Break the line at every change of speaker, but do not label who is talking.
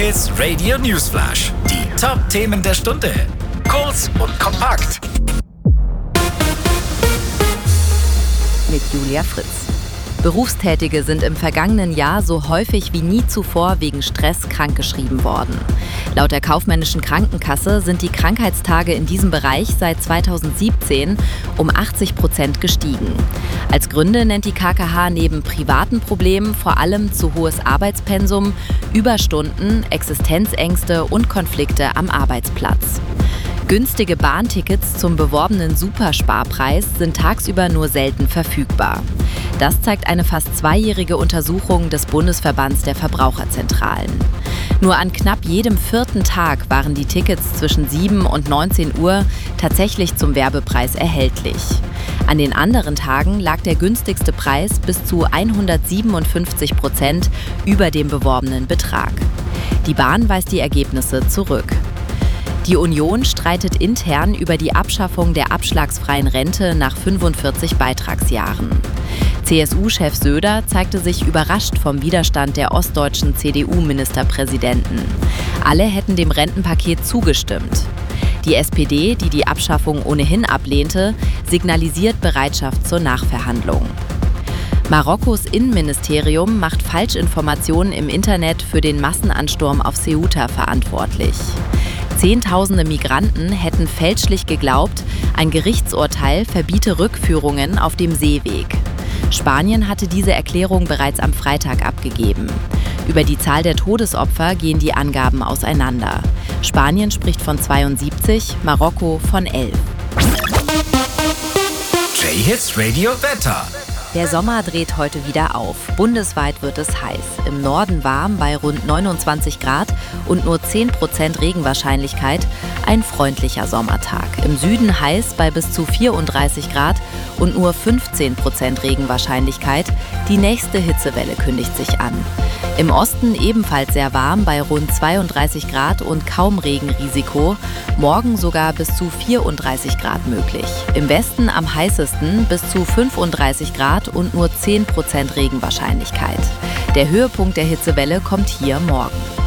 J-Hits Radio Newsflash. Die Top-Themen der Stunde. Kurz und kompakt.
Mit Julia Fritz. Berufstätige sind im vergangenen Jahr so häufig wie nie zuvor wegen Stress krankgeschrieben worden. Laut der Kaufmännischen Krankenkasse sind die Krankheitstage in diesem Bereich seit 2017 um 80% gestiegen. Als Gründe nennt die KKH neben privaten Problemen vor allem zu hohes Arbeitspensum, Überstunden, Existenzängste und Konflikte am Arbeitsplatz. Günstige Bahntickets zum beworbenen Supersparpreis sind tagsüber nur selten verfügbar. Das zeigt eine fast zweijährige Untersuchung des Bundesverbands der Verbraucherzentralen. Nur an knapp jedem 4. Tag waren die Tickets zwischen 7 und 19 Uhr tatsächlich zum Werbepreis erhältlich. An den anderen Tagen lag der günstigste Preis bis zu 157% über dem beworbenen Betrag. Die Bahn weist die Ergebnisse zurück. Die Union streitet intern über die Abschaffung der abschlagsfreien Rente nach 45 Beitragsjahren. CSU-Chef Söder zeigte sich überrascht vom Widerstand der ostdeutschen CDU-Ministerpräsidenten. Alle hätten dem Rentenpaket zugestimmt. Die SPD, die die Abschaffung ohnehin ablehnte, signalisiert Bereitschaft zur Nachverhandlung. Marokkos Innenministerium macht Falschinformationen im Internet für den Massenansturm auf Ceuta verantwortlich. Zehntausende Migranten hätten fälschlich geglaubt, ein Gerichtsurteil verbiete Rückführungen auf dem Seeweg. Spanien hatte diese Erklärung bereits am Freitag abgegeben. Über die Zahl der Todesopfer gehen die Angaben auseinander. Spanien spricht von 72, Marokko von 11.
J-Hits Radio Wetter.
Der Sommer dreht heute wieder auf. Bundesweit wird es heiß. Im Norden warm bei rund 29 Grad und nur 10% Regenwahrscheinlichkeit. Ein freundlicher Sommertag. Im Süden heiß bei bis zu 34 Grad und nur 15% Regenwahrscheinlichkeit. Die nächste Hitzewelle kündigt sich an. Im Osten ebenfalls sehr warm bei rund 32 Grad und kaum Regenrisiko. Morgen sogar bis zu 34 Grad möglich. Im Westen am heißesten bis zu 35 Grad und nur 10% Regenwahrscheinlichkeit. Der Höhepunkt der Hitzewelle kommt hier morgen.